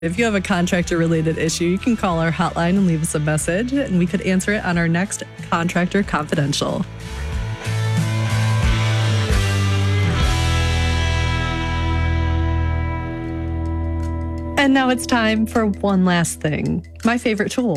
If you have a contractor-related issue, you can call our hotline and leave us a message, and we could answer it on our next Contractor Confidential. And now it's time for one last thing, my favorite tool.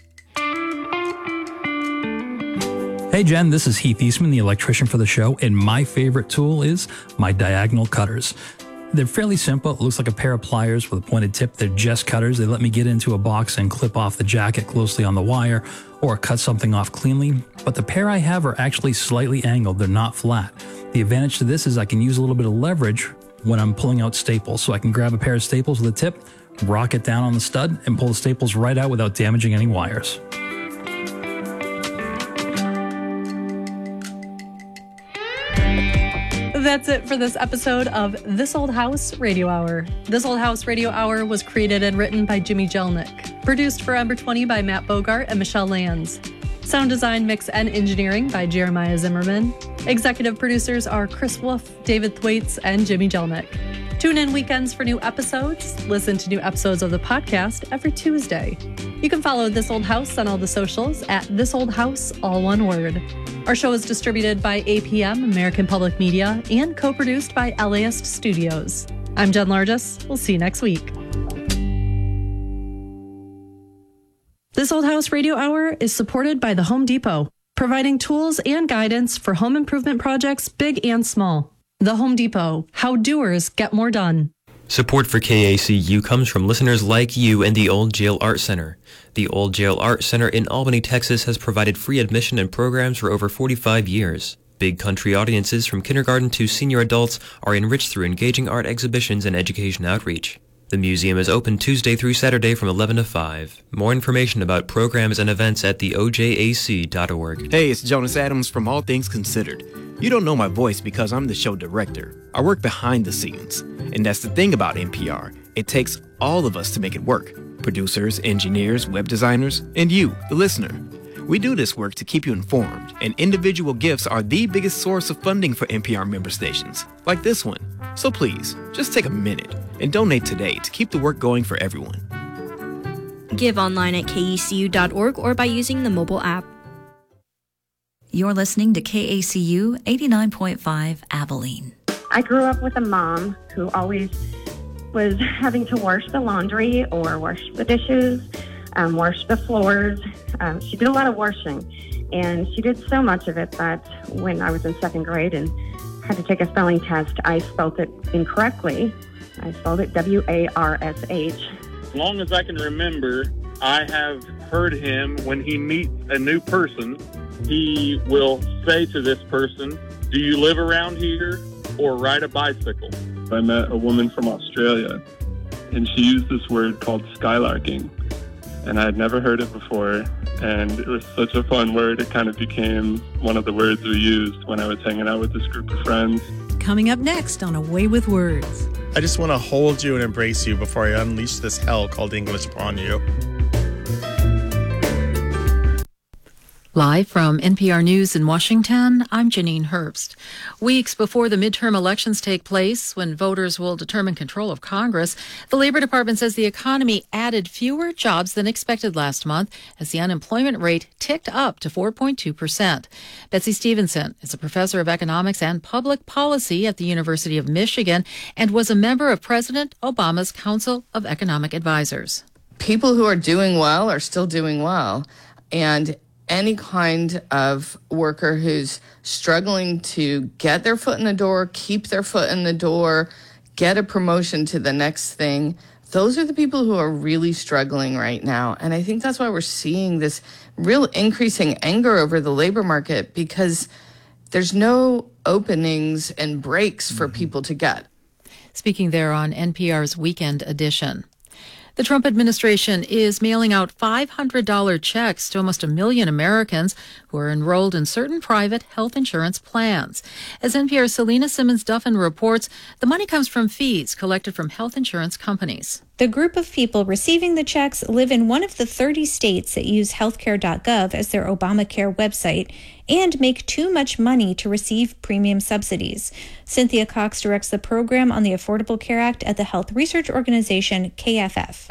Hey Jen, this is Heath Eastman, the electrician for the show, and my favorite tool is my diagonal cutters. They're fairly simple. It looks like a pair of pliers with a pointed tip. They're just cutters. They let me get into a box and clip off the jacket closely on the wire or cut something off cleanly. But the pair I have are actually slightly angled. They're not flat. The advantage to this is I can use a little bit of leverage when I'm pulling out staples. So I can grab a pair of staples with a tip, rock it down on the stud, and pull the staples right out without damaging any wires. That's it for this episode of This Old House Radio Hour. This Old House Radio Hour was created and written by Jimmy Jelnick. Produced for Ember 20 by Matt Bogart and Michelle Lands. Sound design, mix, and engineering by Jeremiah Zimmerman. Executive producers are Chris Wolf, David Thwaites, and Jimmy Jelnick. Tune in weekends for new episodes. Listen to new episodes of the podcast every Tuesday. You can follow This Old House on all the socials at This Old House, all one word. Our show is distributed by APM, American Public Media, and co-produced by LAist Studios. I'm Jen Largis. We'll see you next week. This Old House Radio Hour is supported by the Home Depot, providing tools and guidance for home improvement projects big and small. The Home Depot, how doers get more done. Support for KACU comes from listeners like you and the Old Jail Art Center. The Old Jail Art Center in Albany, Texas has provided free admission and programs for over 45 years. Big country audiences from kindergarten to senior adults are enriched through engaging art exhibitions and education outreach. The museum is open Tuesday through Saturday from 11 to 5. More information about programs and events at theojac.org. Hey, it's Jonas Adams from All Things Considered. You don't know my voice because I'm the show director. I work behind the scenes. And that's the thing about NPR. It takes all of us to make it work. Producers, engineers, web designers, and you, the listener. We do this work to keep you informed, and individual gifts are the biggest source of funding for NPR member stations, like this one. So please, just take a minute and donate today to keep the work going for everyone. Give online at kecu.org or by using the mobile app. You're listening to KACU 89.5 Abilene. I grew up with a mom who always was having to wash the laundry or wash the dishes, wash the floors. She did a lot of washing, and she did so much of it that when I was in second grade and had to take a spelling test, I spelled it incorrectly. I spelled it W-A-R-S-H. As long as I can remember, I have heard him when he meets a new person, he will say to this person, "Do you live around here or ride a bicycle?" I met a woman from Australia, and she used this word called skylarking, and I had never heard it before, and it was such a fun word. It kind of became one of the words we used when I was hanging out with this group of friends. Coming up next on A Way with Words. I just want to hold you and embrace you before I unleash this hell called English upon you. Live from NPR News in Washington, I'm Janine Herbst. Weeks before the midterm elections take place, when voters will determine control of Congress, the Labor Department says the economy added fewer jobs than expected last month as the unemployment rate ticked up to 4.2%. Betsy Stevenson is a professor of economics and public policy at the University of Michigan and was a member of President Obama's Council of Economic Advisors. People who are doing well are still doing well, and any kind of worker who's struggling to get their foot in the door, keep their foot in the door, get a promotion to the next thing, those are the people who are really struggling right now. And I think that's why we're seeing this real increasing anger over the labor market, because there's no openings and breaks for people to get. Speaking there on NPR's Weekend Edition. The Trump administration is mailing out $500 checks to almost 1 million Americans who are enrolled in certain private health insurance plans. As NPR's Selena Simmons-Duffin reports, the money comes from fees collected from health insurance companies. The group of people receiving the checks live in one of the 30 states that use healthcare.gov as their Obamacare website and make too much money to receive premium subsidies. Cynthia Cox directs the program on the Affordable Care Act at the health research organization KFF.